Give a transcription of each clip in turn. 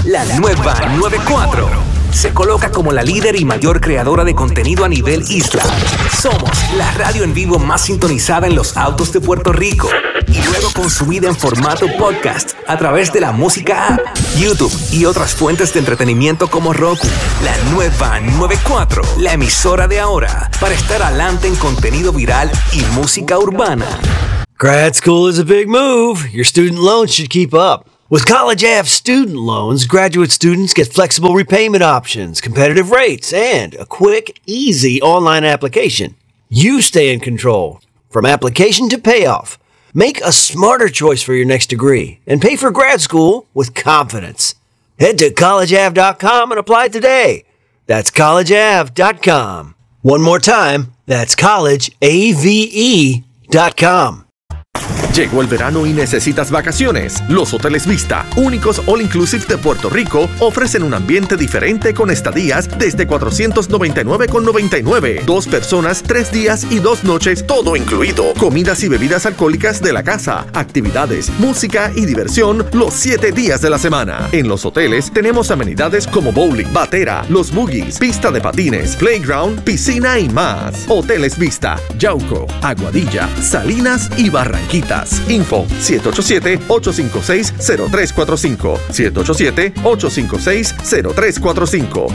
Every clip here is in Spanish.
La nueva 94. Se coloca como la líder y mayor creadora de contenido a nivel isla. Somos la radio en vivo más sintonizada en los autos de Puerto Rico y luego consumida en formato podcast a través de la música app, YouTube y otras fuentes de entretenimiento como Roku. La nueva 94, la emisora de ahora, para estar adelante en contenido viral y música urbana. Grad school is a big move. Your student loans should keep up. With College Ave student loans, graduate students get flexible repayment options, competitive rates, and a quick, easy online application. You stay in control, from application to payoff. Make a smarter choice for your next degree and pay for grad school with confidence. Head to collegeave.com and apply today. That's collegeave.com. One more time, that's collegeave.com. Llegó el verano y necesitas vacaciones. Los Hoteles Vista, únicos all-inclusive de Puerto Rico, ofrecen un ambiente diferente con estadías desde $499,99. 2 personas, 3 días y 2 noches, todo incluido. Comidas y bebidas alcohólicas de la casa, actividades, música y diversión los 7 días de la semana. En los hoteles tenemos amenidades como bowling, batera, los boogies, pista de patines, playground, piscina y más. Hoteles Vista, Yauco, Aguadilla, Salinas y Barranquitas. Info 787-856-0345 787-856-0345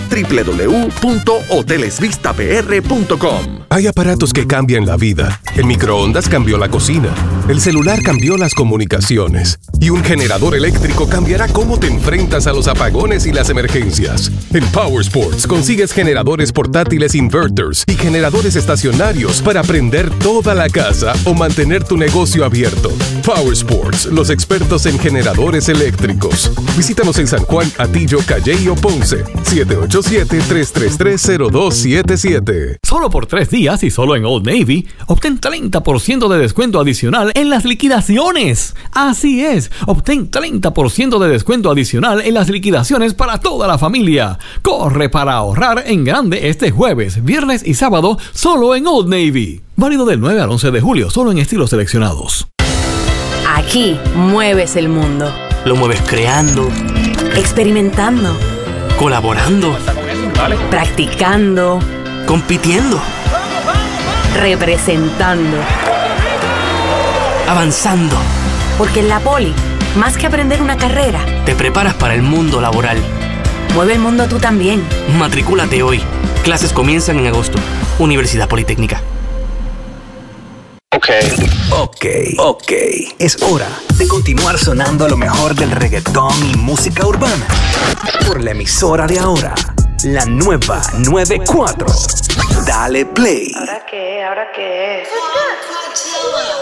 www.hotelesvistapr.com. Hay aparatos que cambian la vida. El microondas cambió la cocina. El celular cambió las comunicaciones. Y un generador eléctrico cambiará cómo te enfrentas a los apagones y las emergencias. En Power Sports consigues generadores portátiles inverters y generadores estacionarios para prender toda la casa o mantener tu negocio abierto. Power Sports, los expertos en generadores eléctricos. Visítanos en San Juan, Atillo, Calley o Ponce. 787-333-0277. Solo por 3 días y solo en Old Navy, obtén 30% de descuento adicional en las liquidaciones. Así es, obtén 30% de descuento adicional en las liquidaciones para toda la familia. Corre para ahorrar en grande este jueves, viernes y sábado solo en Old Navy. Válido del 9 al 11 de julio, solo en estilos seleccionados. Aquí mueves el mundo. Lo mueves creando, experimentando, colaborando, practicando, compitiendo, representando, avanzando. Porque en la Poli, más que aprender una carrera, te preparas para el mundo laboral. Mueve el mundo tú también. Matricúlate hoy. Clases comienzan en agosto. Universidad Politécnica. Ok. Es hora de continuar sonando lo mejor del reggaetón y música urbana por la emisora de ahora, la nueva 94. Dale play. ¿Ahora qué?